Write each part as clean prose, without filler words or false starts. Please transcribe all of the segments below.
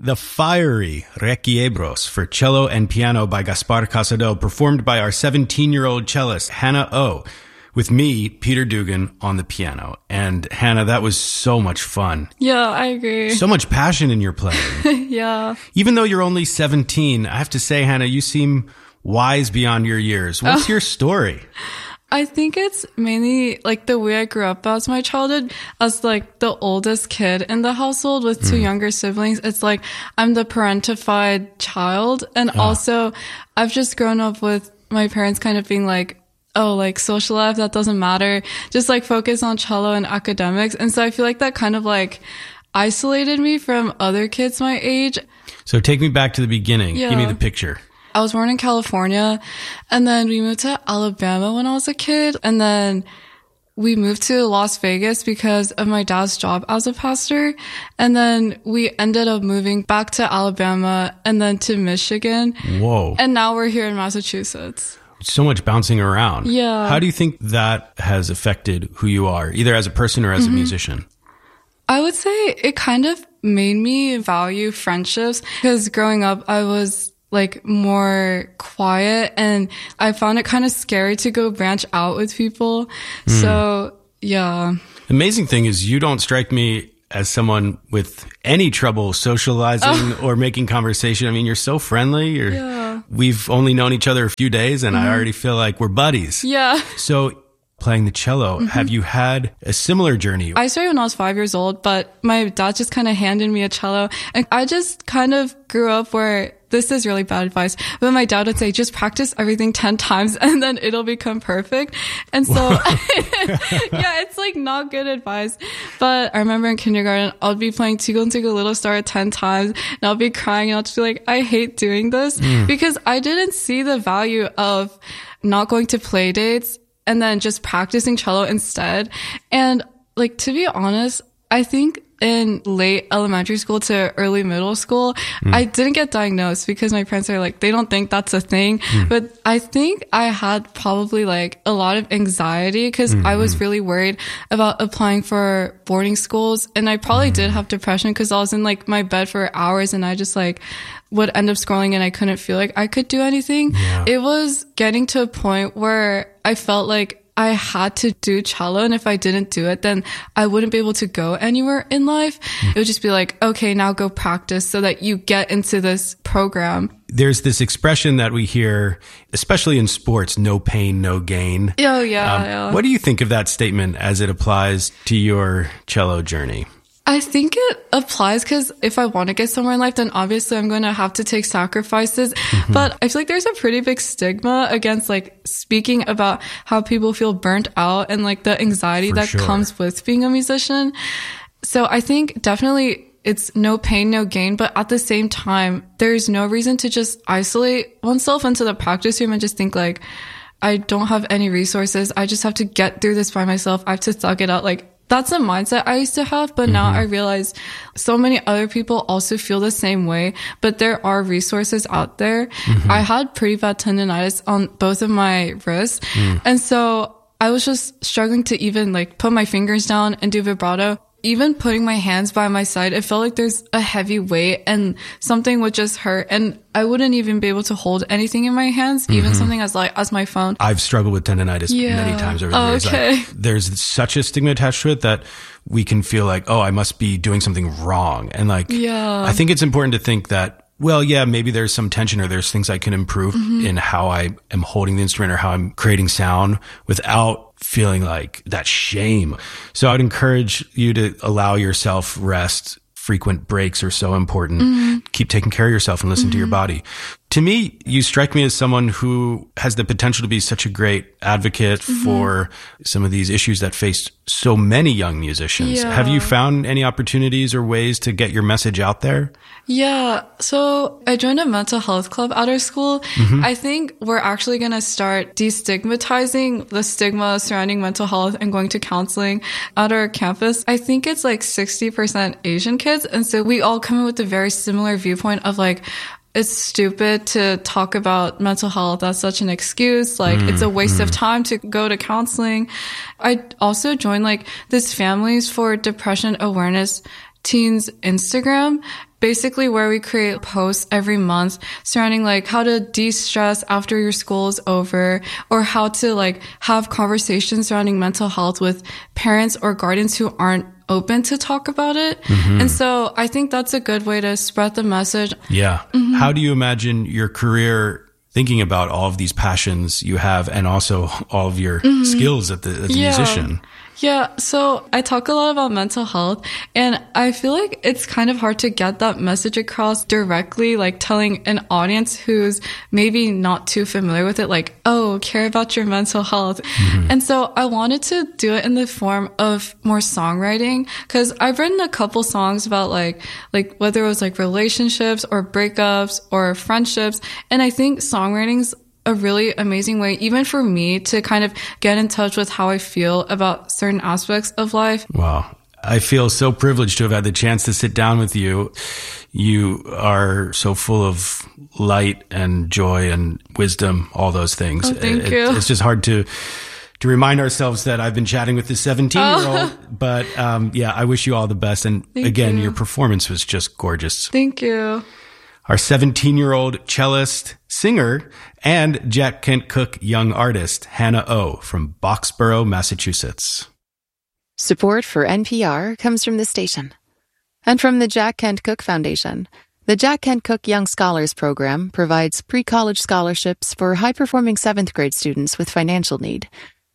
The fiery Requiebros for cello and piano by Gaspar Casado, performed by our 17-year-old cellist, Hannah Oh, with me, Peter Dugan, on the piano. And Hannah, that was so much fun. Yeah, I agree. So much passion in your playing. Yeah. Even though you're only 17, I have to say, Hannah, you seem wise beyond your years. What's your story? I think it's mainly like the way I grew up as my childhood, as like the oldest kid in the household with two younger siblings. It's like I'm the parentified child. And also I've just grown up with my parents kind of being like, oh, like social life, that doesn't matter. Just like focus on cello and academics. And so I feel like that kind of like isolated me from other kids my age. So take me back to the beginning. Yeah. Give me the picture. I was born in California, and then we moved to Alabama when I was a kid, and then we moved to Las Vegas because of my dad's job as a pastor, and then we ended up moving back to Alabama and then to Michigan. Whoa. And now we're here in Massachusetts. So much bouncing around. Yeah. How do you think that has affected who you are, either as a person or as a musician? I would say it kind of made me value friendships, because growing up I was like more quiet, and I found it kind of scary to go branch out with people. So yeah. Amazing thing is you don't strike me as someone with any trouble socializing or making conversation. I mean, you're so friendly. We've only known each other a few days, and I already feel like we're buddies. Yeah. So playing the cello, have you had a similar journey? I started when I was 5 years old, but my dad just kind of handed me a cello, and I just kind of grew up where this is really bad advice, but my dad would say, just practice everything 10 times and then it'll become perfect. And so, yeah, it's like not good advice. But I remember in kindergarten, I'll be playing Tickle and Tickle Little Star 10 times, and I'll be crying, and I'll just be like, I hate doing this, because I didn't see the value of not going to play dates and then just practicing cello instead. And like, to be honest, I think in late elementary school to early middle school, I didn't get diagnosed because my parents are like, they don't think that's a thing. But I think I had probably like a lot of anxiety, because I was really worried about applying for boarding schools. And I probably did have depression, because I was in like my bed for hours, and I just like would end up scrolling, and I couldn't feel like I could do anything. Yeah. It was getting to a point where I felt like I had to do cello, and if I didn't do it, then I wouldn't be able to go anywhere in life. It would just be like, okay, now go practice so that you get into this program. There's this expression that we hear, especially in sports, no pain, no gain. Oh, yeah. What do you think of that statement as it applies to your cello journey? I think it applies, because if I want to get somewhere in life, then obviously I'm going to have to take sacrifices. But I feel like there's a pretty big stigma against like speaking about how people feel burnt out and like the anxiety that comes with being a musician. So I think definitely it's no pain, no gain. But at the same time, there's no reason to just isolate oneself into the practice room and just think like, I don't have any resources. I just have to get through this by myself. I have to thug it out. Like, that's a mindset I used to have, but now I realize so many other people also feel the same way, but there are resources out there. I had pretty bad tendonitis on both of my wrists. And so I was just struggling to even like put my fingers down and do vibrato. Even putting my hands by my side, it felt like there's a heavy weight and something would just hurt. And I wouldn't even be able to hold anything in my hands, even something as light as my phone. I've struggled with tendonitis many times over the years. Okay. There's such a stigma attached to it that we can feel like, oh, I must be doing something wrong. And like, I think it's important to think that, well, yeah, maybe there's some tension or there's things I can improve in how I am holding the instrument or how I'm creating sound without feeling like that shame. So I'd encourage you to allow yourself rest. Frequent breaks are so important. Keep taking care of yourself and listen to your body. To me, you strike me as someone who has the potential to be such a great advocate for some of these issues that face so many young musicians. Yeah. Have you found any opportunities or ways to get your message out there? Yeah. So I joined a mental health club at our school. I think we're actually going to start destigmatizing the stigma surrounding mental health and going to counseling at our campus. I think it's like 60% Asian kids. And so we all come in with a very similar viewpoint of like, it's stupid to talk about mental health. That's such an excuse. Like, it's a waste of time to go to counseling. I also joined like this Families for Depression Awareness Teens Instagram. basically where we create posts every month surrounding like how to de-stress after your school is over, or how to like have conversations surrounding mental health with parents or guardians who aren't open to talk about it. And so I think that's a good way to spread the message. Yeah. How do you imagine your career thinking about all of these passions you have and also all of your skills as a musician? Yeah, so I talk a lot about mental health, and I feel like it's kind of hard to get that message across directly, like telling an audience who's maybe not too familiar with it, like, oh, care about your mental health. And so I wanted to do it in the form of more songwriting, because I've written a couple songs about like whether it was like relationships or breakups or friendships, and I think songwriting's a really amazing way, even for me, to kind of get in touch with how I feel about certain aspects of life. Wow. I feel so privileged to have had the chance to sit down with you. You are so full of light and joy and wisdom, all those things. Oh, thank you. It's just hard to remind ourselves that I've been chatting with this 17-year-old. But yeah, I wish you all the best. And again, your performance was just gorgeous. Thank you. Our 17-year-old cellist, singer, and Jack Kent Cooke young artist, Hannah Oh from Boxborough, Massachusetts. Support for NPR comes from the station and from the Jack Kent Cooke Foundation. The Jack Kent Cooke Young Scholars Program provides pre-college scholarships for high-performing 7th grade students with financial need.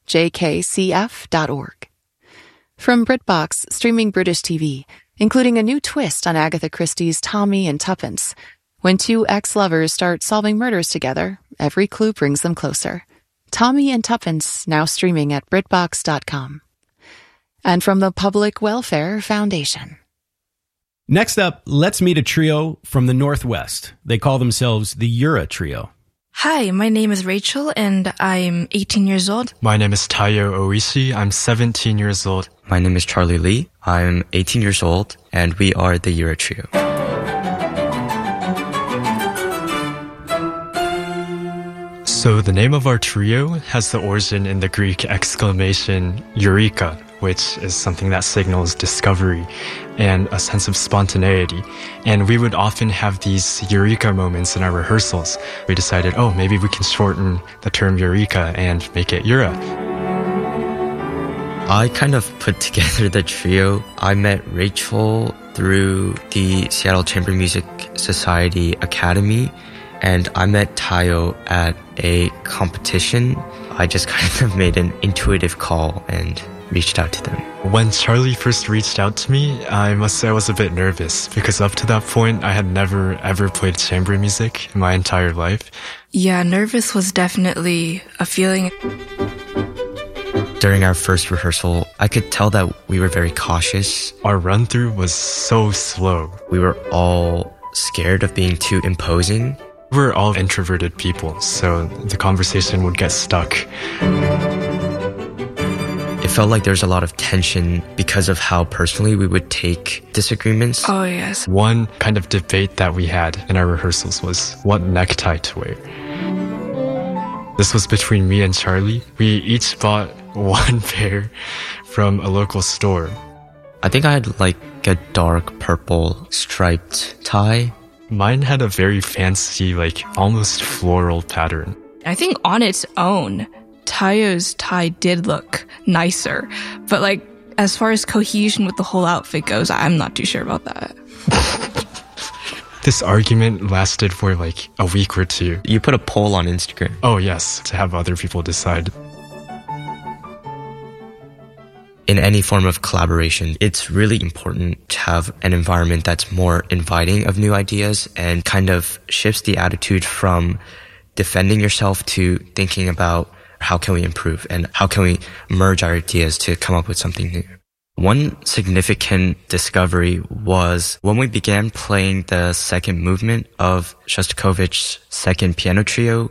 jkcf.org. From BritBox, streaming British TV, including a new twist on Agatha Christie's Tommy and Tuppence. When two ex-lovers start solving murders together, every clue brings them closer. Tommy and Tuppence, now streaming at BritBox.com. And from the Public Welfare Foundation. Next up, let's meet a trio from the Northwest. They call themselves the Yura Trio. Hi, my name is Rachel, and I'm 18 years old. My name is Tayo Oishi. I'm 17 years old. My name is Charlie Lee. I'm 18 years old, and we are the Yura Trio. So the name of our trio has the origin in the Greek exclamation Eureka, which is something that signals discovery and a sense of spontaneity. And we would often have these Eureka moments in our rehearsals. We decided, oh, maybe we can shorten the term Eureka and make it Yura. I kind of put together the trio. I met Rachel through the Seattle Chamber Music Society Academy, and I met Tayo at a competition. I just kind of made an intuitive call and reached out to them. When Charlie first reached out to me, I must say I was a bit nervous because up to that point, I had never ever played chamber music in my entire life. Yeah, nervous was definitely a feeling. During our first rehearsal, I could tell that we were very cautious. Our run-through was so slow. We were all scared of being too imposing. We're all introverted people, so the conversation would get stuck. It felt like there was a lot of tension because of how personally we would take disagreements. Oh, yes. One kind of debate that we had in our rehearsals was what necktie to wear. This was between me and Charlie. We each bought one pair from a local store. I think I had like a dark purple striped tie. Mine had a very fancy, like almost floral pattern. I think on its own, Tayo's tie did look nicer, but like as far as cohesion with the whole outfit goes, I'm not too sure about that. This argument lasted for like a week or two. You put a poll on Instagram. Oh yes, to have other people decide. In any form of collaboration, it's really important to have an environment that's more inviting of new ideas and kind of shifts the attitude from defending yourself to thinking about how can we improve and how can we merge our ideas to come up with something new. One significant discovery was when we began playing the second movement of Shostakovich's second piano trio.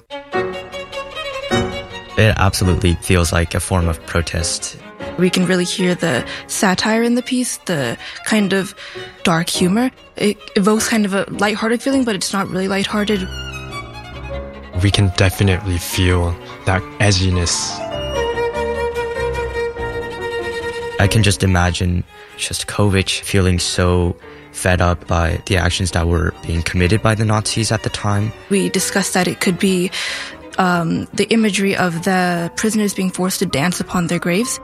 It absolutely feels like a form of protest. We can really hear the satire in the piece, the kind of dark humor. It evokes kind of a lighthearted feeling, but it's not really lighthearted. We can definitely feel that edginess. I can just imagine Shostakovich feeling so fed up by the actions that were being committed by the Nazis at the time. We discussed that it could be the imagery of the prisoners being forced to dance upon their graves.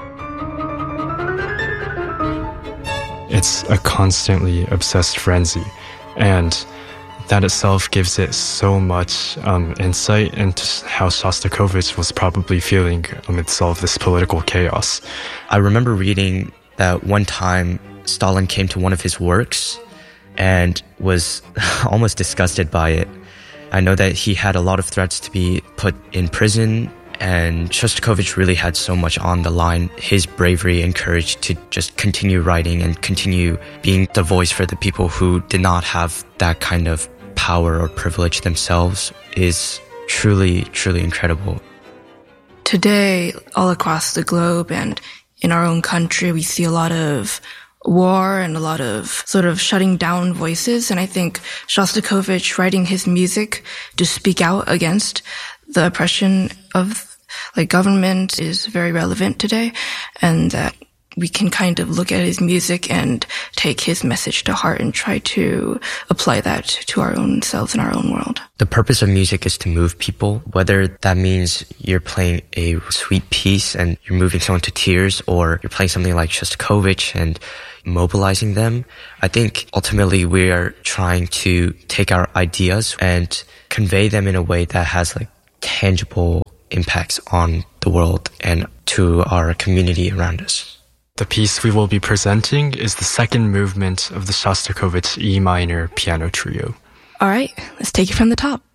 It's a constantly obsessed frenzy, and that itself gives it so much insight into how Shostakovich was probably feeling amidst all of this political chaos. I remember reading that one time Stalin came to one of his works and was almost disgusted by it. I know that he had a lot of threats to be put in prison, and Shostakovich really had so much on the line. His bravery and courage to just continue writing and continue being the voice for the people who did not have that kind of power or privilege themselves is truly, truly incredible. Today, all across the globe and in our own country, we see a lot of war and a lot of sort of shutting down voices. And I think Shostakovich writing his music to speak out against the oppression of government is very relevant today, and that we can kind of look at his music and take his message to heart and try to apply that to our own selves and our own world. The purpose of music is to move people, whether that means you're playing a sweet piece and you're moving someone to tears, or you're playing something like Shostakovich and mobilizing them. I think ultimately we are trying to take our ideas and convey them in a way that has tangible impacts on the world and to our community around us. The piece we will be presenting is the second movement of the Shostakovich E minor piano trio. All right, let's take it from the top.